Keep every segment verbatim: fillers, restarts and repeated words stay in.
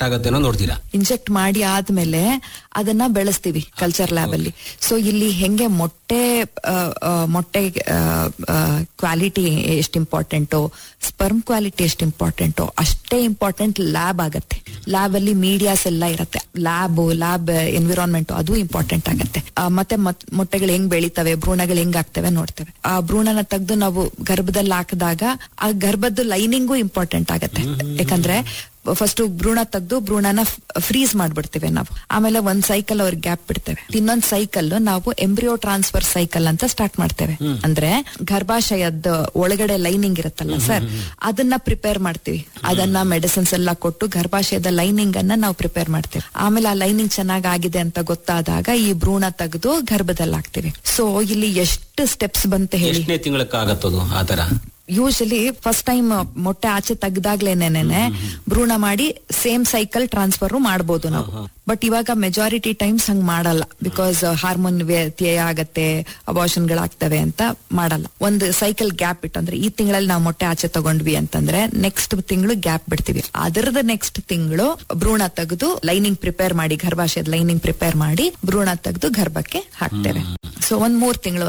Inject ಆಗತ್ತೆ ಅನ್ನೋ ನೋಡ್ತೀರಾ? ಇಂಜೆಕ್ಟ್ ಮಾಡಿ ಆದ್ಮೇಲೆ ಅದನ್ನ ಬೆಳೆಸ್ತೀವಿ ಕಲ್ಚರ್ ಲ್ಯಾಬ್ ಅಲ್ಲಿ. ಸೊ ಇಲ್ಲಿ ಹೆಂಗೆ ಮೊಟ್ಟೆ ಮೊಟ್ಟೆ ಕ್ವಾಲಿಟಿ ಎಷ್ಟು ಇಂಪಾರ್ಟೆಂಟು, ಸ್ಪರ್ಮ್ ಕ್ವಾಲಿಟಿ ಎಷ್ಟು ಇಂಪಾರ್ಟೆಂಟು, ಅಷ್ಟೇ ಇಂಪಾರ್ಟೆಂಟ್ ಲ್ಯಾಬ್ ಆಗತ್ತೆ. ಲ್ಯಾಬ್ ಅಲ್ಲಿ ಮೀಡಿಯಾಸ್ ಎಲ್ಲ ಇರುತ್ತೆ. ಲ್ಯಾಬ್ ಲ್ಯಾಬ್ ಎನ್ವಿರಾನ್ಮೆಂಟ್ ಅದು ಇಂಪಾರ್ಟೆಂಟ್ ಆಗತ್ತೆ. ಮತ್ತೆ ಮೊಟ್ಟೆಗಳು ಹೆಂಗ್ ಬೆಳಿತವೆ, ಭ್ರೂಣಗಳು ಹೆಂಗ್ ಆಗ್ತವೆ ನೋಡ್ತೇವೆ. ಆ ಭ್ರೂಣನ ತೆಗೆದು ನಾವು ಗರ್ಭದಲ್ಲಿ ಹಾಕಿದಾಗ ಆ ಗರ್ಭದ ಲೈನಿಂಗು ಇಂಪಾರ್ಟೆಂಟ್ ಆಗತ್ತೆ. ಯಾಕಂದ್ರೆ ಫಸ್ಟ್ ಭ್ರೂಣ ತೆಗೆದು ಭ್ರೂಣನ ಫ್ರೀಸ್ ಮಾಡ್ಬಿಡ್ತೇವೆ ನಾವು. ಆಮೇಲೆ ಒಂದ್ ಸೈಕಲ್ ಅವ್ರಿಗೆ ಗ್ಯಾಪ್ ಬಿಡ್ತೇವೆ. ಇನ್ನೊಂದ್ ಸೈಕಲ್ ನಾವು ಎಂಬ್ರಿಯೋ ಟ್ರಾನ್ಸ್ಫರ್ ಸೈಕಲ್ ಅಂತ ಸ್ಟಾರ್ಟ್ ಮಾಡ್ತೇವೆ. ಅಂದ್ರೆ ಗರ್ಭಾಶಯದ ಒಳಗಡೆ ಲೈನಿಂಗ್ ಇರುತ್ತಲ್ಲ ಸರ್, ಅದನ್ನ ಪ್ರಿಪೇರ್ ಮಾಡ್ತೀವಿ. ಅದನ್ನ ಮೆಡಿಸಿನ್ಸ್ ಎಲ್ಲ ಕೊಟ್ಟು ಗರ್ಭಾಶಯದ ಲೈನಿಂಗ್ ಅನ್ನ ನಾವು ಪ್ರಿಪೇರ್ ಮಾಡ್ತೇವೆ. ಆಮೇಲೆ ಆ ಲೈನಿಂಗ್ ಚೆನ್ನಾಗ್ ಆಗಿದೆ ಅಂತ ಗೊತ್ತಾದಾಗ ಈ ಭ್ರೂಣ ತೆಗೆದು ಗರ್ಭದಲ್ಲಿ ಹಾಕ್ತಿವಿ. ಸೊ ಇಲ್ಲಿ ಎಷ್ಟು ಸ್ಟೆಪ್ಸ್ ಬಂತ ಹೇಳಿ. ಎಷ್ಟನೇ ತಿಂಗಳಕ್ಕಾಗತ್ತದು ಆತರ? ಯೂಶಲಿ ಫಸ್ಟ್ ಟೈಮ್ ಮೊಟ್ಟೆ ಆಚೆ ತೆಗ್ದಾಗ್ಲೇನೇನೆ ಭ್ರೂಣ ಮಾಡಿ ಸೇಮ್ ಸೈಕಲ್ ಟ್ರಾನ್ಸ್ಫರ್ ಮಾಡಬಹುದು ನಾವು. ಬಟ್ ಇವಾಗ ಮೆಜಾರಿಟಿ ಟೈಮ್ಸ್ ಹಂಗ್ ಮಾಡಲ್ಲ. ಬಿಕಾಸ್ ಹಾರ್ಮೋನ್ ವ್ಯತ್ಯಯ ಆಗತ್ತೆ, ಅಬಾರ್ಷನ್ ಗಳಾಗ್ತವೆ ಅಂತ ಮಾಡಲ್ಲ. ಒಂದು ಸೈಕಲ್ ಗ್ಯಾಪ್ ಇಟ್ಟು, ಅಂದ್ರೆ ಈ ತಿಂಗಳಲ್ಲಿ ನಾವು ಮೊಟ್ಟೆ ಆಚೆ ತಗೊಂಡ್ವಿ ಅಂತಂದ್ರೆ ನೆಕ್ಸ್ಟ್ ತಿಂಗಳು ಗ್ಯಾಪ್ ಬಿಡ್ತೀವಿ. ಅದರದ ನೆಕ್ಸ್ಟ್ ತಿಂಗಳು ಭ್ರೂಣ ತೆಗೆದು ಲೈನಿಂಗ್ ಪ್ರಿಪೇರ್ ಮಾಡಿ, ಗರ್ಭಾಶಯದ ಲೈನಿಂಗ್ ಪ್ರಿಪೇರ್ ಮಾಡಿ ಭ್ರೂಣ ತೆಗೆದು ಗರ್ಭಕ್ಕೆ ಹಾಕ್ತೇವೆ. ಸೊ ಒಂದ್ ಮೂರ್ ತಿಂಗಳು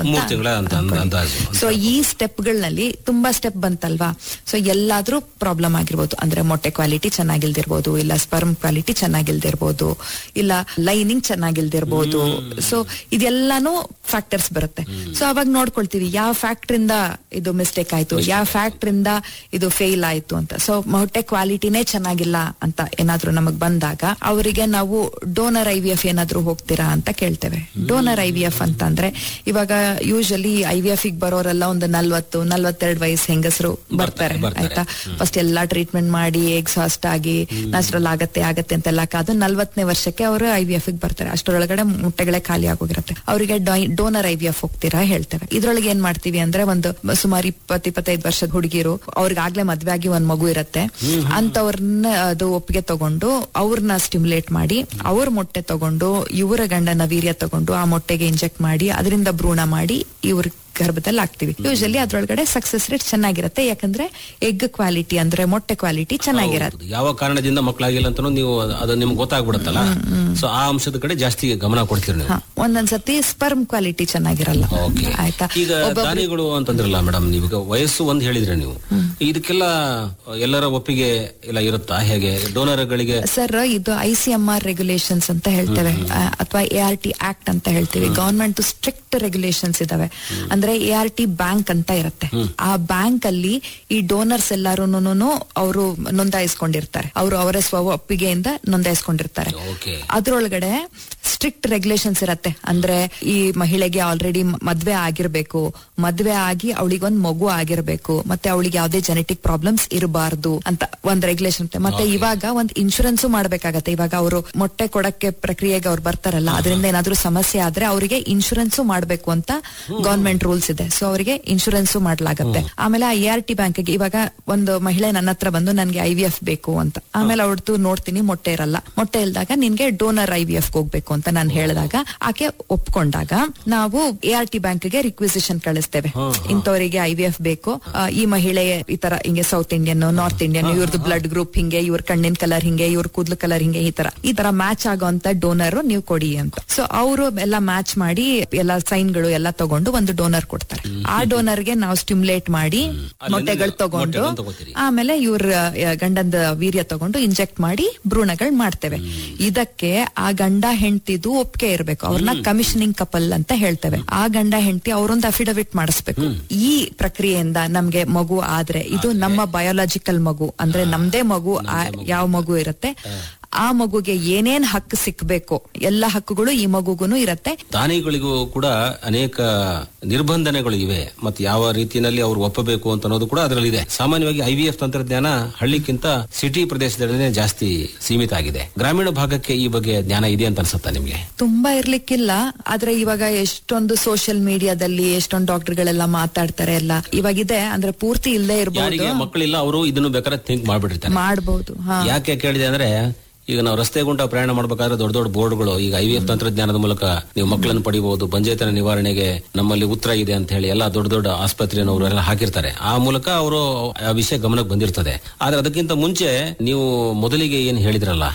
ಅಂತ. ಸೊ ಈ ಸ್ಟೆಪ್ ಗಳಲ್ಲಿ ತುಂಬಾ ಸ್ಟೆಪ್ ಬಂತಲ್ವಾ. ಸೊ ಎಲ್ಲಾದ್ರೂ ಪ್ರಾಬ್ಲಮ್ ಆಗಿರ್ಬೋದು. ಅಂದ್ರೆ ಮೊಟ್ಟೆ ಕ್ವಾಲಿಟಿ ಚೆನ್ನಾಗಿಲ್ದಿರ್ಬೋದು, ಇಲ್ಲ ಸ್ಪರ್ಮ್ ಕ್ವಾಲಿಟಿ ಚೆನ್ನಾಗಿಲ್ದಿರ್ಬೋದು, ಇಲ್ಲ ಲೈನಿಂಗ್ ಚೆನ್ನಾಗಿಲ್ದಿರ್ಬೋದು. ಸೊ ಇದೆಲ್ಲಾನು ಫ್ಯಾಕ್ಟರ್ಸ್ ಬರುತ್ತೆ. ಸೊ ಅವಾಗ ನೋಡ್ಕೊಳ್ತೀವಿ ಯಾವ ಫ್ಯಾಕ್ಟ್ರಿಂದ ಇದು ಮಿಸ್ಟೇಕ್ ಆಯ್ತು, ಯಾವ ಫ್ಯಾಕ್ಟ್ರಿಂದ ಇದು ಫೇಲ್ ಆಯ್ತು ಅಂತ. ಸೊ ಮೊಟ್ಟೆ ಕ್ವಾಲಿಟಿನೇ ಚೆನ್ನಾಗಿಲ್ಲ ಅಂತ ಏನಾದ್ರು ನಮಗ್ ಬಂದಾಗ ಅವರಿಗೆ ನಾವು ಡೋನರ್ ಐ ವಿ ಎಫ್ ಏನಾದ್ರು ಹೋಗ್ತೀರಾ ಅಂತ ಕೇಳ್ತೇವೆ. ಡೋನರ್ ಐ ವಿ ಎಫ್ ಅಂತ ಅಂದ್ರೆ ಇವಾಗ ಯೂಶಲಿ ಐ ವಿ ಎಫ್ ಗೆ ಬರೋರೆಲ್ಲ ಒಂದು ನಲ್ವತ್ತು ನಲ್ವತ್ತೆರಡು ವಯಸ್ಸು ಹೆಂಗಸರು ಬರ್ತಾರೆ ಆಯ್ತಾ. ಫಸ್ಟ್ ಎಲ್ಲಾ ಟ್ರೀಟ್ಮೆಂಟ್ ಮಾಡಿ ಎಕ್ಸಾಸ್ಟ್ ಆಗಿ ನ್ಯಾಚುರಲ್ ಆಗತ್ತೆ ಆಗತ್ತೆ ಅಂತೆಲ್ಲ ಕಾದು ನಲ್ವತ್ತನೇ ವರ್ಷಕ್ಕೆ ಅವರು ಐ ವಿ ಎಫ್ ಗೆ ಬರ್ತಾರೆ. ಅಷ್ಟರೊಳಗಡೆ ಮುಟ್ಟೆಗಳೇ ಖಾಲಿ ಆಗೋಗಿರುತ್ತೆ. ಅವರಿಗೆ ಡೋನರ್ ಐ ವಿ ಎಫ್ ಹೋಗ್ತೀರಾ ಹೇಳ್ತೇವೆ. ಇದ್ರೊಳಗೆ ಏನ್ ಮಾಡ್ತೀವಿ ಅಂದ್ರೆ ಒಂದು ಸುಮಾರು ಇಪ್ಪತ್ ಇಪ್ಪತ್ತೈದು ವರ್ಷದ ಹುಡುಗಿರು, ಅವ್ರಿಗೆ ಆಗ್ಲೇ ಮದ್ವೆ ಆಗಿ ಒಂದ್ ಮಗು ಇರತ್ತೆ ಅಂತವ್ರನ್ನ ಅದು ಒಪ್ಪಿಗೆ ತಗೊಂಡು ಅವ್ರನ್ನ ಸ್ಟಿಮ್ಯುಲೇಟ್ ಮಾಡಿ ಅವ್ರ ಮೊಟ್ಟೆ ತಗೊಂಡು ಇವರ ಗಂಡನ ವೀರ್ಯ ತಗೊಂಡು ಆ ಮೊಟ್ಟೆಗೆ ಇಂಜೆಕ್ಟ್ ಮಾಡಿ ಅದರಿಂದ ಭ್ರೂಣ ಮಾಡಿ ಇವ್ರ ಗರ್ಭದಲ್ಲಿ ಹಾಕ್ತಿವಿ. ಯೂಶಲಿ ಅದ್ರೊಳಗಡೆ ಸಕ್ಸಸ್ ರೇಟ್ ಚೆನ್ನಾಗಿರುತ್ತೆ. ಯಾಕಂದ್ರೆ ಎಗ್ ಕ್ವಾಲಿಟಿ ಅಂದ್ರೆ ಮೊಟ್ಟೆ ಕ್ವಾಲಿಟಿ ಚೆನ್ನಾಗಿರತ್ತೆ. ಯಾವ ಕಾರಣದಿಂದ ಮಕ್ಕಳಾಗಿಲ್ಲ ಅಂತ ನೀವು ಅದು ನಿಮ್ಗೆ ಗೊತ್ತಾಗ್ಬಿಡುತ್ತಲ್ಲ. ಸೊ ಆ ಅಂಶದ ಕಡೆ ಜಾಸ್ತಿ ಗಮನ ಕೊಡ್ತೀರಿ ನೀವು. ಒಂದೊಂದ್ಸತಿ ಸ್ಪರ್ಮ್ ಕ್ವಾಲಿಟಿ ಚೆನ್ನಾಗಿರಲ್ಲ. ಆಯ್ತಾ. ಈಗ ದಾನಿಗಳು ಅಂತಂದ್ರಲ್ಲ ಮೇಡಮ್, ನೀವೀಗ ವಯಸ್ಸು ಒಂದ್ ಹೇಳಿದ್ರೆ ನೀವು ಇದಕ್ಕೆಲ್ಲ ಎಲ್ಲರ ಒಪ್ಪಿಗೆ ಎಲ್ಲ ಇರುತ್ತಾ ಹೇಗೆ ಡೋನರ್ ಗಳಿಗೆ? ಸರ್ ಇದು I C M R regulations ಅಂತ ಹೇಳ್ತೇವೆ, ಅಥವಾ ಎ ಆರ್ ಟಿ ಆಕ್ಟ್ ಅಂತ ಹೇಳ್ತೀವಿ. ಗವರ್ಮೆಂಟ್ ಸ್ಟ್ರಿಕ್ಟ್ ರೆಗ್ಯುಲೇಷನ್ಸ್ ಇದಾವೆ. ಅಂದ್ರೆ ಎ ಆರ್ ಟಿ ಬ್ಯಾಂಕ್ ಅಂತ ಇರುತ್ತೆ. ಆ ಬ್ಯಾಂಕ್ ಅಲ್ಲಿ ಈ ಡೋನರ್ಸ್ ಎಲ್ಲಾರು ಅವರು ನೋಂದಾಯಿಸ್ಕೊಂಡಿರ್ತಾರೆ. ಅವರು ಅವರ ಸ್ವ ಒಪ್ಪಿಗೆಯಿಂದ ನೋಂದಾಯಿಸ್ಕೊಂಡಿರ್ತಾರೆ. ಅದ್ರೊಳಗಡೆ ಸ್ಟ್ರಿಕ್ಟ್ ರೆಗ್ಯುಲೇಷನ್ಸ್ ಇರತ್ತೆ. ಅಂದ್ರೆ ಈ ಮಹಿಳೆಗೆ ಆಲ್ರೆಡಿ ಮದ್ವೆ ಆಗಿರ್ಬೇಕು, ಮದ್ವೆ ಆಗಿ ಅವಳಿಗೊಂದ್ ಮಗು ಆಗಿರ್ಬೇಕು, ಮತ್ತೆ ಅವಳಿಗೆ ಯಾವ್ದೇ ಜೆನೆಟಿಕ್ ಪ್ರಾಬ್ಲಮ್ಸ್ ಇರಬಾರ್ದು ಅಂತ ಒಂದ್ ರೆಗ್ಯುಲೇಷನ್ ಇರುತ್ತೆ. ಮತ್ತೆ ಇವಾಗ ಒಂದ್ ಇನ್ಶೂರೆನ್ಸ್ ಮಾಡ್ಬೇಕಾಗತ್ತೆ. ಇವಾಗ ಅವರು ಮೊಟ್ಟೆ ಕೊಡಕ್ಕೆ ಪ್ರಕ್ರಿಯೆಗೆ ಅವ್ರು ಬರ್ತಾರಲ್ಲ, ಅದರಿಂದ ಏನಾದ್ರೂ ಸಮಸ್ಯೆ ಆದ್ರೆ ಅವರಿಗೆ ಇನ್ಶೂರೆನ್ಸ್ ಮಾಡ್ಬೇಕು ಅಂತ ಗವರ್ಮೆಂಟ್ ರೂಲ್ಸ್ ಇದೆ. ಸೊ ಅವರಿಗೆ ಇನ್ಶೂರೆನ್ಸ್ ಮಾಡ್ಲಾಗತ್ತೆ. ಆಮೇಲೆ ಆ ಎ ಆರ್ ಟಿ ಬ್ಯಾಂಕ್ ಗೆ ಇವಾಗ ಒಂದು ಮಹಿಳೆ ನನ್ನ ಹತ್ರ ಬಂದು ನನ್ಗೆ ಐ ವಿ ಎಫ್ ಬೇಕು ಅಂತ, ಆಮೇಲೆ ಅವಳದು ನೋಡ್ತೀನಿ ಮೊಟ್ಟೆ ಇರಲ್ಲ. ಮೊಟ್ಟೆ ಇಲ್ದಾಗ ನಿನ್ಗೆ ಡೋನರ್ ಐ ವಿ ಎಫ್ ಹೋಗ್ಬೇಕು ಅಂತ ನಾನು ಹೇಳಿದಾಗ ಆಕೆ ಒಪ್ಕೊಂಡಾಗ ನಾವು ಎ ಆರ್ ಟಿ ಬ್ಯಾಂಕ್ ಗೆ ರಿಕ್ವಿಸಿಷನ್ ಕಳಿಸ್ತೇವೆ. ಇಂಥವರಿಗೆ ಐ ವಿ ಎಫ್ ಬೇಕು, ಈ ಮಹಿಳೆ ಈ ತರ ಹಿಂಗೆ ಸೌತ್ ಇಂಡಿಯನ್, ನಾರ್ತ್ ಇಂಡಿಯನ್, ಇವ್ರದ್ದು ಬ್ಲಡ್ ಗ್ರೂಪ್ ಹಿಂಗೆ, ಇವ್ರ ಕಣ್ಣಿನ ಕಲರ್ ಹಿಂಗೆ, ಇವ್ರ ಕೂದಲು ಕಲರ್ ಹಿಂಗೆ, ಈ ತರ ಈ ತರ ಮ್ಯಾಚ್ ಆಗೋಂತ ಡೋನರ್ ನೀವು ಕೊಡಿ ಅಂತ. ಸೊ ಅವರು ಎಲ್ಲ ಮ್ಯಾಚ್ ಮಾಡಿ ಎಲ್ಲ ಸೈನ್ ಗಳು ಎಲ್ಲ ತಗೊಂಡು ಒಂದು ಡೋನರ್ ಕೊಡ್ತಾರೆ. ಆ ಡೋನರ್ ಗೆ ನಾವು ಸ್ಟಿಮ್ಯುಲೇಟ್ ಮಾಡಿ ಮೊಟ್ಟೆಗಳು ತಗೊಂಡು ಆಮೇಲೆ ಇವ್ರ ಗಂಡಂದ ವೀರ್ಯ ತಗೊಂಡು ಇಂಜೆಕ್ಟ್ ಮಾಡಿ ಭ್ರೂಣಗಳು ಮಾಡ್ತೇವೆ. ಇದಕ್ಕೆ ಆ ಗಂಡ ಹೆಂಡತಿದು ಒಪ್ಪಿಗೆ ಇರಬೇಕು. ಅವ್ರನ್ನ ಕಮಿಷನಿಂಗ್ ಕಪಲ್ ಅಂತ ಹೇಳ್ತೇವೆ. ಆ ಗಂಡ ಹೆಂಡತಿ ಅವರೊಂದು ಅಫಿಡವಿಟ್ ಮಾಡಿಸ್ಬೇಕು. ಈ ಪ್ರಕ್ರಿಯೆಯಿಂದ ನಮ್ಗೆ ಮಗು ಆದ್ರೆ ಇದು ನಮ್ಮ ಬಯೋಲಾಜಿಕಲ್ ಮಗು, ಅಂದ್ರೆ ನಮ್ದೇ ಮಗು. ಯಾವ ಮಗು ಇರುತ್ತೆ ಆ ಮಗುಗೆ ಏನೇನ್ ಹಕ್ಕು ಸಿಕ್ಬೇಕು ಎಲ್ಲ ಹಕ್ಕುಗಳು ಈ ಮಗುಗೂ ಇರತ್ತೆ. ದಾನಿಗಳಿಗೂ ಕೂಡ ಅನೇಕ ನಿರ್ಬಂಧನೆಗಳು ಇವೆ, ಮತ್ತೆ ಯಾವ ರೀತಿಯಲ್ಲಿ ಅವ್ರು ಒಪ್ಪಬೇಕು ಅಂತ ಅನ್ನೋದು ಕೂಡ ಅದರಲ್ಲಿ ಇದೆ. ಸಾಮಾನ್ಯವಾಗಿ ಐ ವಿ ಎಫ್ ತಂತ್ರಜ್ಞಾನ ಹಳ್ಳಿಕ್ಕಿಂತ ಸಿಟಿ ಪ್ರದೇಶದಲ್ಲೇ ಜಾಸ್ತಿ ಸೀಮಿತ ಆಗಿದೆ. ಗ್ರಾಮೀಣ ಭಾಗಕ್ಕೆ ಈ ಬಗ್ಗೆ ಜ್ಞಾನ ಇದೆ ಅಂತ ಅನ್ಸುತ್ತಾ ನಿಮ್ಗೆ? ತುಂಬಾ ಇರ್ಲಿಕ್ಕಿಲ್ಲ, ಆದ್ರೆ ಇವಾಗ ಎಷ್ಟೊಂದು ಸೋಷಿಯಲ್ ಮೀಡಿಯಾದಲ್ಲಿ ಎಷ್ಟೊಂದು ಡಾಕ್ಟರ್ಗಳೆಲ್ಲ ಮಾತಾಡ್ತಾರೆ ಎಲ್ಲ ಇವಾಗಿದೆ. ಅಂದ್ರೆ ಪೂರ್ತಿ ಇಲ್ಲದೆ ಇರಬಹುದು. ಮಕ್ಕಳಿಲ್ಲ ಅವರು ಇದನ್ನು ಬೇಕಾದ್ರೆ ಥಿಂಕ್ ಮಾಡ್ಬಿಟ್ಟಿರ್ತಾರೆ. ಮಾಡಬಹುದು. ಯಾಕೆ ಕೇಳಿದೆ ಅಂದ್ರೆ ಈಗ ನಾವು ರಸ್ತೆ ಗುಂಟ ಪ್ರಯಾಣ ಮಾಡಬೇಕಾದ್ರೆ ದೊಡ್ಡ ದೊಡ್ಡ ಬೋರ್ಡ್ಗಳು ಈಗ ಐ ವಿ ಎಫ್ ತಂತ್ರಜ್ಞಾನದ ಮೂಲಕ ನೀವು ಮಕ್ಕಳನ್ನು ಪಡಿಬಹುದು, ಬಂಜೇತನ ನಿವಾರಣೆಗೆ ನಮ್ಮಲ್ಲಿ ಉತ್ತರ ಇದೆ ಅಂತ ಹೇಳಿ ಎಲ್ಲ ದೊಡ್ಡ ದೊಡ್ಡ ಆಸ್ಪತ್ರೆಯವರು ಎಲ್ಲ ಹಾಕಿರ್ತಾರೆ. ಆ ಮೂಲಕ ಅವರು ಆ ವಿಷಯ ಗಮನಕ್ಕೆ ಬಂದಿರ್ತದೆ. ಆದ್ರೆ ಅದಕ್ಕಿಂತ ಮುಂಚೆ ನೀವು ಮೊದಲಿಗೆ ಏನ್ ಹೇಳಿದ್ರಲ್ಲ